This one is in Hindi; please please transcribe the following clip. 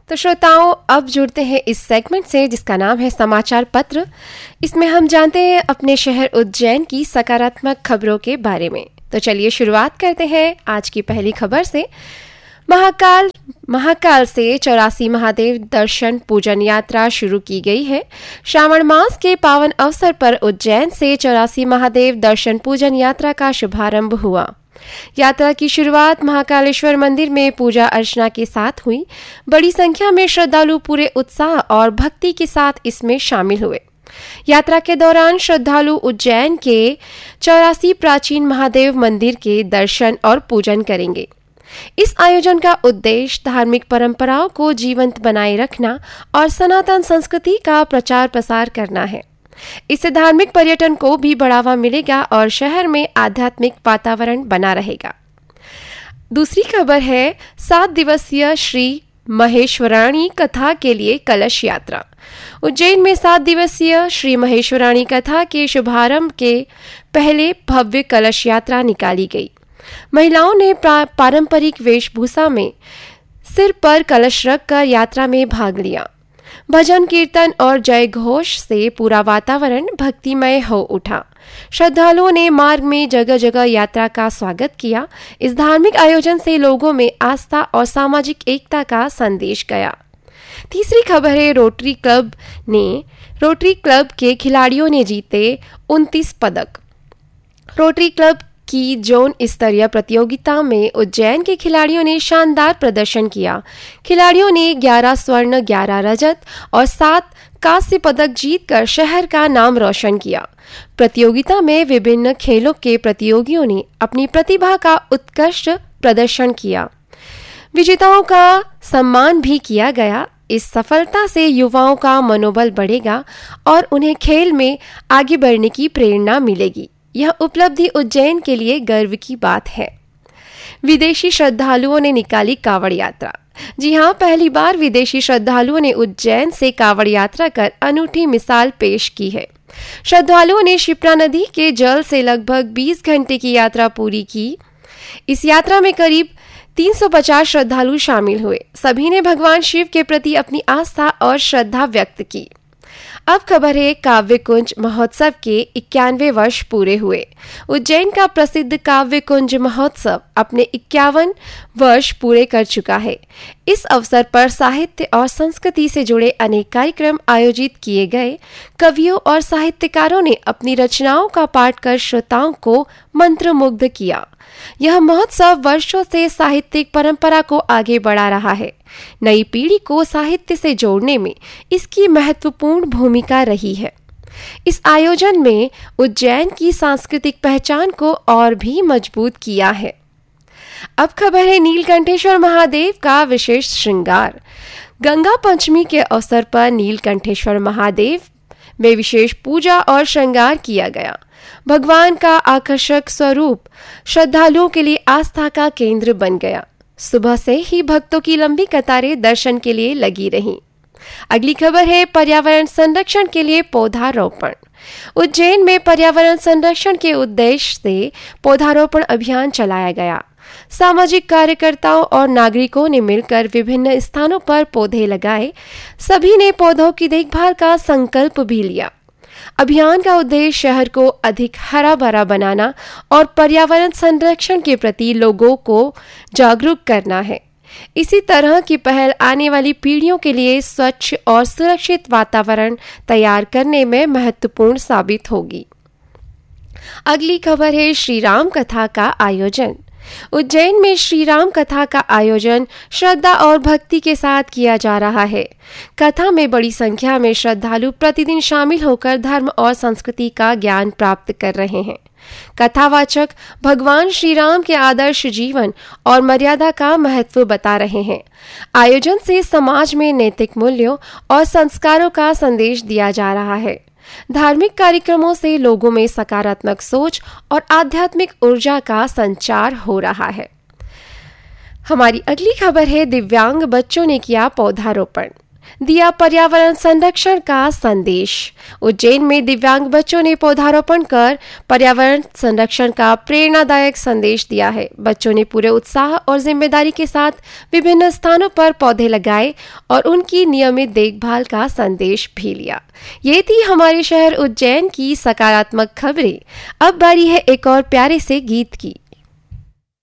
तो श्रोताओं, अब जुड़ते हैं इस सेगमेंट से जिसका नाम है समाचार पत्र। इसमें हम जानते हैं अपने शहर उज्जैन की सकारात्मक खबरों के बारे में। तो चलिए शुरुआत करते हैं आज की पहली खबर से। महाकाल से 84 महादेव दर्शन पूजन यात्रा शुरू की गई है। श्रावण मास के पावन अवसर पर उज्जैन से 84 महादेव दर्शन पूजन यात्रा का शुभारंभ हुआ। यात्रा की शुरुआत महाकालेश्वर मंदिर में पूजा अर्चना के साथ हुई। बड़ी संख्या में श्रद्धालु पूरे उत्साह और भक्ति के साथ इसमें शामिल हुए। यात्रा के दौरान श्रद्धालु उज्जैन के 84 प्राचीन महादेव मंदिर के दर्शन और पूजन करेंगे। इस आयोजन का उद्देश्य धार्मिक परंपराओं को जीवंत बनाए रखना और सनातन संस्कृति का प्रचार प्रसार करना है। इससे धार्मिक पर्यटन को भी बढ़ावा मिलेगा और शहर में आध्यात्मिक वातावरण बना रहेगा। दूसरी खबर है 7 दिवसीय श्री महेश्वराणी कथा के लिए कलश यात्रा। उज्जैन में 7 दिवसीय श्री महेश्वराणी कथा के शुभारंभ के पहले भव्य कलश यात्रा निकाली गई। महिलाओं ने पारंपरिक वेशभूषा में सिर पर कलश रखकर यात्रा में भाग लिया। भजन कीर्तन और जय घोष से पूरा वातावरण भक्तिमय हो उठा। श्रद्धालुओं ने मार्ग में जगह जगह यात्रा का स्वागत किया। इस धार्मिक आयोजन से लोगों में आस्था और सामाजिक एकता का संदेश गया। तीसरी खबर है रोटरी क्लब के खिलाड़ियों ने जीते 29 पदक। रोटरी क्लब की जोन स्तरीय प्रतियोगिता में उज्जैन के खिलाड़ियों ने शानदार प्रदर्शन किया। खिलाड़ियों ने 11 स्वर्ण, 11 रजत और 7 कांस्य पदक जीतकर शहर का नाम रोशन किया। प्रतियोगिता में विभिन्न खेलों के प्रतियोगियों ने अपनी प्रतिभा का उत्कृष्ट प्रदर्शन किया। विजेताओं का सम्मान भी किया गया। इस सफलता से युवाओं का मनोबल बढ़ेगा और उन्हें खेल में आगे बढ़ने की प्रेरणा मिलेगी। यह उपलब्धि उज्जैन के लिए गर्व की बात है। विदेशी श्रद्धालुओं ने निकाली कांवड़ यात्रा। जी हां, पहली बार विदेशी श्रद्धालुओं ने उज्जैन से कांवड़ यात्रा कर अनूठी मिसाल पेश की है। श्रद्धालुओं ने शिप्रा नदी के जल से लगभग 20 घंटे की यात्रा पूरी की। इस यात्रा में करीब 350 श्रद्धालु शामिल हुए। सभी ने भगवान शिव के प्रति अपनी आस्था और श्रद्धा व्यक्त की। अब खबर है काव्य कुंज महोत्सव के 91 वर्ष पूरे हुए। उज्जैन का प्रसिद्ध काव्य कुंज महोत्सव अपने 51 वर्ष पूरे कर चुका है। इस अवसर पर साहित्य और संस्कृति से जुड़े अनेक कार्यक्रम आयोजित किए गए। कवियों और साहित्यकारों ने अपनी रचनाओं का पाठ कर श्रोताओं को मंत्रमुग्ध किया। यह महोत्सव वर्षों से साहित्यिक परंपरा को आगे बढ़ा रहा है। नई पीढ़ी को साहित्य से जोड़ने में इसकी महत्वपूर्ण भूमिका रही है। इस आयोजन में उज्जैन की सांस्कृतिक पहचान को और भी मजबूत किया है। अब खबर है नीलकंठेश्वर महादेव का विशेष श्रृंगार। गंगा पंचमी के अवसर पर नीलकंठेश्वर महादेव में विशेष पूजा और श्रृंगार किया गया। भगवान का आकर्षक स्वरूप श्रद्धालुओं के लिए आस्था का केंद्र बन गया। सुबह से ही भक्तों की लंबी कतारें दर्शन के लिए लगी रहीं। अगली खबर है पर्यावरण संरक्षण के लिए पौधारोपण। उज्जैन में पर्यावरण संरक्षण के उद्देश्य से पौधारोपण अभियान चलाया गया। सामाजिक कार्यकर्ताओं और नागरिकों ने मिलकर विभिन्न स्थानों पर पौधे लगाए। सभी ने पौधों की देखभाल का संकल्प भी लिया। अभियान का उद्देश्य शहर को अधिक हरा भरा बनाना और पर्यावरण संरक्षण के प्रति लोगों को जागरूक करना है। इसी तरह की पहल आने वाली पीढ़ियों के लिए स्वच्छ और सुरक्षित वातावरण तैयार करने में महत्वपूर्ण साबित होगी। अगली खबर है श्री राम कथा का आयोजन। उज्जैन में श्री राम कथा का आयोजन श्रद्धा और भक्ति के साथ किया जा रहा है। कथा में बड़ी संख्या में श्रद्धालु प्रतिदिन शामिल होकर धर्म और संस्कृति का ज्ञान प्राप्त कर रहे हैं। कथावाचक भगवान श्री राम के आदर्श जीवन और मर्यादा का महत्व बता रहे हैं। आयोजन से समाज में नैतिक मूल्यों और संस्कारों का संदेश दिया जा रहा है। धार्मिक कार्यक्रमों से लोगों में सकारात्मक सोच और आध्यात्मिक ऊर्जा का संचार हो रहा है। हमारी अगली खबर है दिव्यांग बच्चों ने किया पौधारोपण। दिया पर्यावरण संरक्षण का संदेश। उज्जैन में दिव्यांग बच्चों ने पौधारोपण कर पर्यावरण संरक्षण का प्रेरणादायक संदेश दिया है। बच्चों ने पूरे उत्साह और जिम्मेदारी के साथ विभिन्न स्थानों पर पौधे लगाए और उनकी नियमित देखभाल का संदेश भी लिया। ये थी हमारे शहर उज्जैन की सकारात्मक खबरें। अब बारी है एक और प्यारे से गीत की।